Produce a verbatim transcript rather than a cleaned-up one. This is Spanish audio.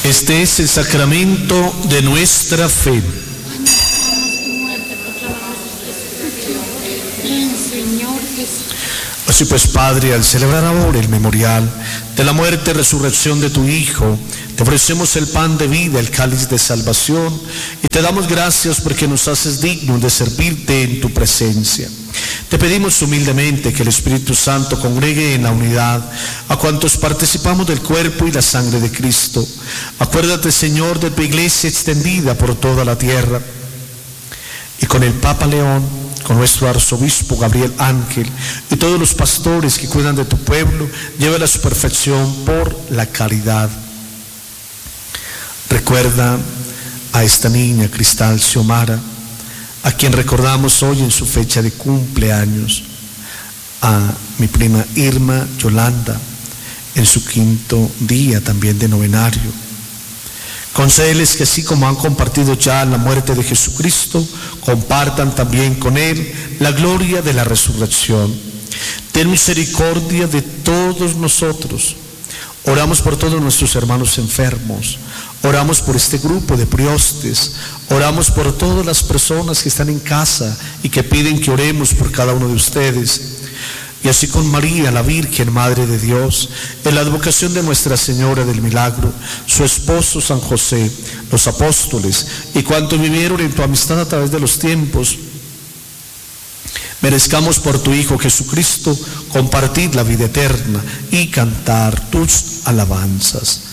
Este es el sacramento de nuestra fe. Así pues, Padre, al celebrar ahora el memorial de la muerte y resurrección de tu Hijo, te ofrecemos el pan de vida, el cáliz de salvación, y te damos gracias porque nos haces dignos de servirte en tu presencia. Te pedimos humildemente que el Espíritu Santo congregue en la unidad a cuantos participamos del cuerpo y la sangre de Cristo. Acuérdate, Señor, de tu iglesia extendida por toda la tierra, y con el Papa León, con nuestro arzobispo Gabriel Ángel y todos los pastores que cuidan de tu pueblo, llévala a su perfección por la caridad. Recuerda a esta niña Cristal Xiomara, a quien recordamos hoy en su fecha de cumpleaños, a mi prima Irma Yolanda, en su quinto día también de novenario. Concédeles que así como han compartido ya la muerte de Jesucristo, compartan también con Él la gloria de la resurrección. Ten misericordia de todos nosotros. Oramos por todos nuestros hermanos enfermos. Oramos por este grupo de priostes. Oramos por todas las personas que están en casa y que piden que oremos por cada uno de ustedes. Y así con María, la Virgen, Madre de Dios, en la advocación de Nuestra Señora del Milagro, su esposo San José, los apóstoles y cuantos vivieron en tu amistad a través de los tiempos, merezcamos por tu Hijo Jesucristo compartir la vida eterna y cantar tus alabanzas.